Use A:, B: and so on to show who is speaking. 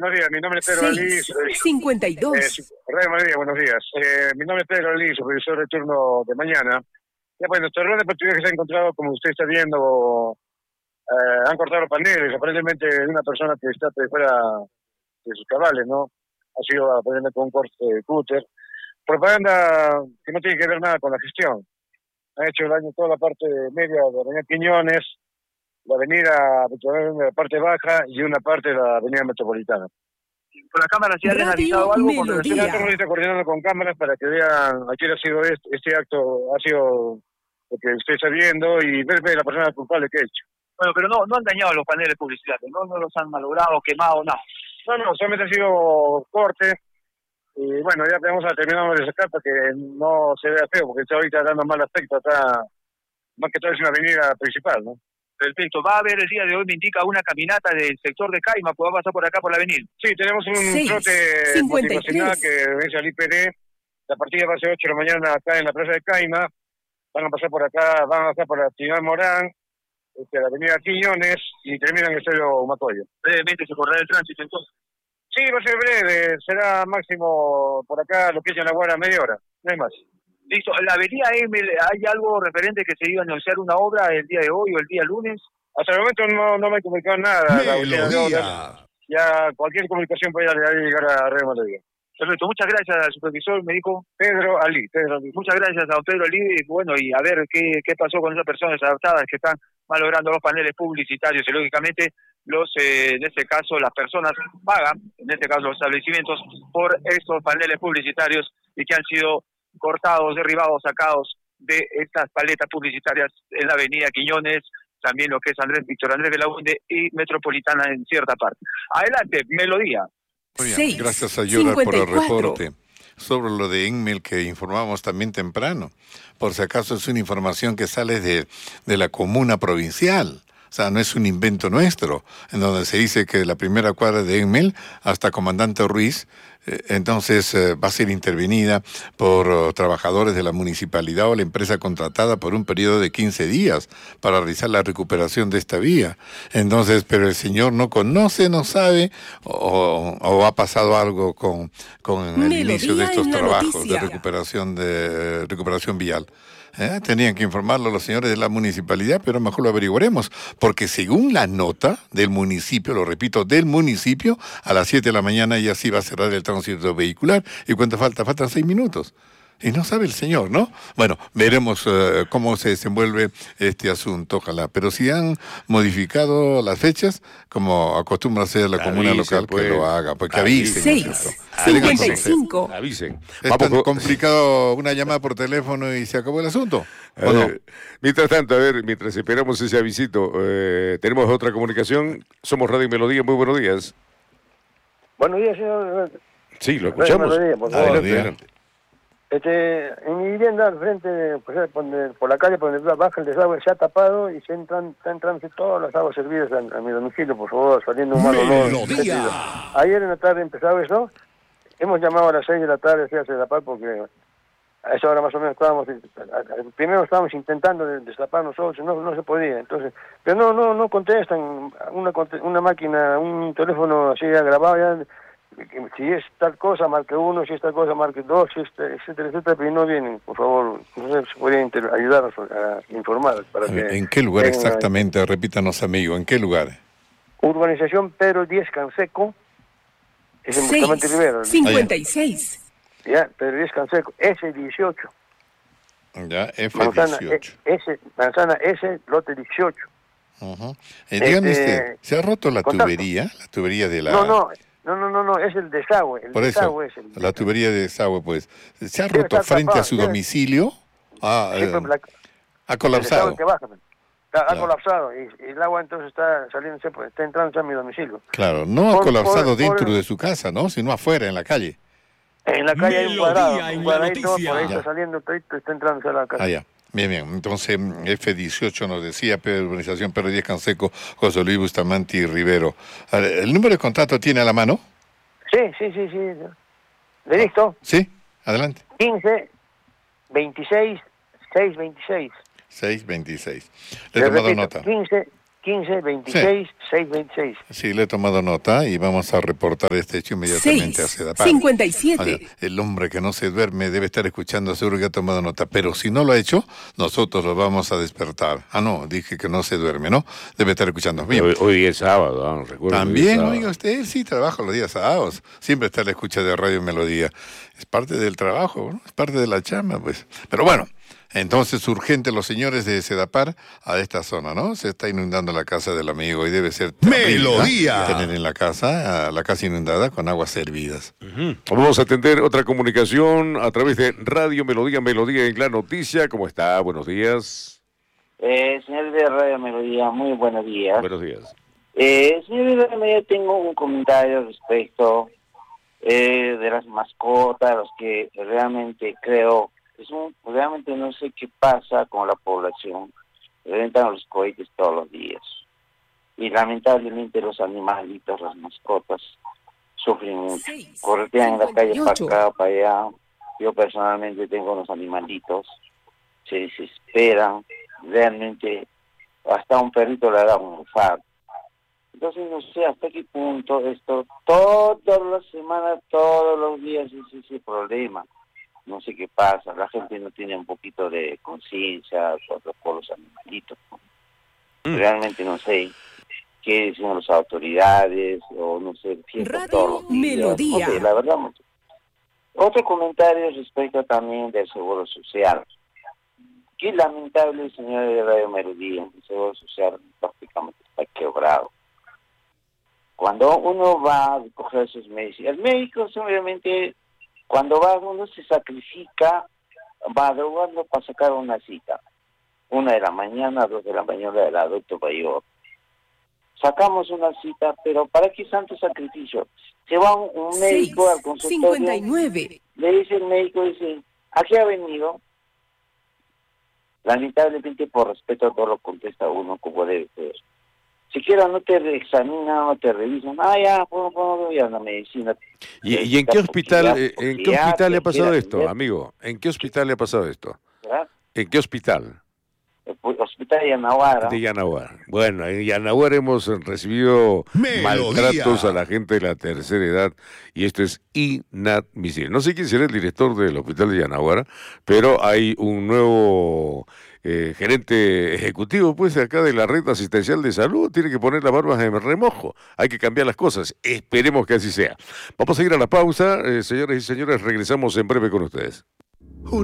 A: buenos días. Mi nombre es Pedro Alí.
B: 52.
A: Buenos días, buenos días. Mi nombre es Pedro Alí, supervisor de turno de mañana. Ya, pues, nuestro rol de patrullaje se ha encontrado, como usted está viendo, han cortado los paneles, aparentemente de una persona que está fuera de sus cabales, ¿no? Ha sido aparentemente con un corte de cúter. Propaganda que no tiene que ver nada con la gestión. Han hecho daño toda la parte media de la avenida Quiñones, la avenida de la parte baja y una parte de la avenida Metropolitana.
C: ¿Con la cámara se ha analizado algo? Con relación a
A: estamos ahorita coordinando con cámaras para que vean a quién ha sido este acto, ha sido lo que usted está viendo y ver la persona culpable que ha hecho.
C: Bueno, pero no han dañado los paneles publicitarios, no los han malogrado, quemado, nada.
A: No, solamente ha sido corte. Y bueno, ya vamos a terminar de sacar para que no se vea feo, porque está ahorita dando mal aspecto acá, más que todo es una avenida principal, ¿no?
C: Perfecto, va a haber el día de hoy, me indica, una caminata del sector de Caima, pues va a pasar por acá por la avenida.
A: Sí, tenemos un trote motivacional que vence al IPD, la partida va a ser 8 de la mañana acá en la plaza de Caima, van a pasar por acá, van a pasar por la Trinidad Morán, la avenida Quiñones y terminan en el Estadio Macoyo.
C: Brevemente se correrá el tránsito entonces.
A: Sí, va a ser breve, será máximo por acá lo que es en la guarda media hora, no hay más.
C: Listo, en la avenida M, ¿hay algo referente que se iba a anunciar una obra el día de hoy o el día lunes?
A: Hasta el momento no me he comunicado nada.
D: Melodía.
A: Ya cualquier comunicación puede llegar a Radio Melodía.
C: Perfecto, muchas gracias al supervisor, me dijo
A: Pedro Alí.
C: Muchas gracias a don Pedro Alí. Bueno, y a ver qué pasó con esas personas adaptadas que están malogrando los paneles publicitarios y lógicamente en este caso las personas pagan, en este caso los establecimientos, por estos paneles publicitarios y que han sido cortados, derribados, sacados de estas paletas publicitarias en la avenida Quiñones, también lo que es Víctor Andrés Belaúnde y Metropolitana en cierta parte. Adelante, Melodía.
D: Muy bien, gracias a Yola por el reporte sobre lo de Enmel que informamos también temprano. Por si acaso es una información que sale de la comuna provincial. O sea, no es un invento nuestro, en donde se dice que la primera cuadra de Enmel hasta Comandante Ruiz, entonces va a ser intervenida por trabajadores de la municipalidad o la empresa contratada por un periodo de 15 días para realizar la recuperación de esta vía. Entonces, pero el señor no conoce, no sabe, o ha pasado algo con el inicio de estos trabajos de recuperación vial. Tenían que informarlo a los señores de la municipalidad, pero mejor lo averiguaremos, porque según la nota del municipio, lo repito, del municipio, a las 7 de la mañana ya sí va a cerrar el tránsito vehicular. ¿Y cuánto falta? Faltan 6 minutos. Y no sabe el señor, ¿no? Bueno, veremos cómo se desenvuelve este asunto, ojalá. Pero si han modificado las fechas, como acostumbra hacer la comuna local, pues, que lo haga, porque avisen.
B: 55.
E: Avisen.
D: ¿Es tan complicado una llamada por teléfono y se acabó el asunto? ¿O no?
E: Mientras tanto, a ver, mientras esperamos ese avisito, tenemos otra comunicación. Somos Radio Melodía, muy buenos días.
F: Buenos días, señor.
E: Sí, lo escuchamos.
F: Melodía, por favor.
E: Adelante.
F: En mi vivienda, al frente, por la calle, por donde baja el desagüe, se ha tapado y están entrando todas las aguas servidas a mi domicilio, por favor, saliendo un mal olor. Ayer en la tarde empezaba eso. Hemos llamado a las 6 de la tarde, se hace tapar, porque a esa hora más o menos primero estábamos intentando destapar nosotros, no se podía, entonces, pero no contestan, una máquina, un teléfono así grabado ya. Si es tal cosa, marque 1, si es tal cosa, marque 2, etcétera, pero no vienen, por favor, no sé si podrían ayudarnos a informar.
D: ¿En qué lugar exactamente? Repítanos, amigo, ¿en qué lugar?
F: Urbanización Pedro Díez Canseco, es en Bustamante Rivero.
B: 56.
F: Ya, Pedro Díez Canseco, S18.
D: Ya, F18.
F: Manzana S, lote 18.
D: Dígame usted, ¿se ha roto la tubería? La tubería de la...
F: No, es el desagüe.
D: Por eso, la tubería de desagüe, pues, ¿se ha roto frente a su domicilio? Ha colapsado.
F: Ha colapsado y el agua entonces está saliendo, está entrando a mi domicilio.
D: Claro, no ha colapsado dentro de su casa, ¿no? Sino afuera, en la calle.
F: En la calle hay un cuadradito, por ahí está saliendo, está entrando a la casa.
D: Ya. Bien. Entonces, F18 nos decía, urbanización Pedro Díez Canseco, José Luis Bustamante y Rivero. ¿El número de contacto tiene a la mano?
F: Sí. ¿Le listo?
D: Sí, adelante.
F: 15 26 626.
D: 626. Le he tomado nota.
F: 15 15 26 626.
D: Sí, le he tomado nota y vamos a reportar este hecho inmediatamente a Sedapar.
B: 57.
D: El hombre que no se duerme debe estar escuchando, seguro que ha tomado nota, pero si no lo ha hecho, nosotros lo vamos a despertar. Ah, no, dije que no se duerme, ¿no? Debe estar escuchando. Bien.
E: Hoy día es sábado, ¿no? Recuerdo.
D: También, oiga usted, sí, trabaja los días sábados. Siempre está a la escucha de Radio Melodía. Es parte del trabajo, ¿no? Es parte de la chamba, pues. Pero bueno, entonces urgente los señores de Sedapar a esta zona, ¿no? Se está inundando la casa del amigo y debe ser
G: Melodía.
D: tener en la casa inundada con aguas hervidas.
E: Vamos a atender otra comunicación a través de Radio Melodía, Melodía en la Noticia. ¿Cómo está? Buenos días.
H: Señor de Radio Melodía, muy buenos días.
E: Buenos días.
H: Señor de Radio Melodía, tengo un comentario respecto de las mascotas, los que realmente creo, realmente no sé qué pasa con la población. Reventan los cohetes todos los días. Y lamentablemente los animalitos, las mascotas, sufren mucho. Corretean en la calle para acá, para allá. Yo personalmente tengo unos animalitos. Se desesperan. Realmente, hasta un perrito le da un infarto. Entonces no sé hasta qué punto esto, todas las semanas, todos los días es ese problema. No sé qué pasa, la gente no tiene un poquito de conciencia por los animalitos. Realmente no sé qué dicen las autoridades, o no sé,
B: Radio Melodía.
H: No sé, la verdad, mucho. Otro comentario respecto también del Seguro Social. Qué lamentable, señores de Radio Melodía, el Seguro Social prácticamente está quebrado. Cuando uno va a recoger sus medicinas, el médico obviamente, cuando va uno se sacrifica madrugando para sacar una cita. 1 de la mañana, 2 de la mañana del adulto mayor. Sacamos una cita, pero ¿para qué santo sacrificio? Se va un médico al consultorio,
B: 59.
H: le dice el médico, dice, ¿a qué ha venido? Lamentablemente, por respeto a todo lo contesta uno como debe ser. Siquiera no te examinan, no te revisan. Ya, ya la medicina.
E: ¿Y en qué hospital le ha pasado esto, amigo? ¿En qué hospital le ha pasado esto?
H: ¿Verdad?
E: ¿En qué hospital?
H: El hospital de Yanaguara.
E: De Yanaguara. Bueno, en Yanaguara hemos recibido maltratos a la gente de la tercera edad y esto es inadmisible. No sé quién será el director del hospital de Yanaguara, pero hay un nuevo gerente ejecutivo, pues, de acá de la red asistencial de salud. Tiene que poner las barbas en remojo. Hay que cambiar las cosas. Esperemos que así sea. Vamos a ir a la pausa. Señores y señores, regresamos en breve con ustedes.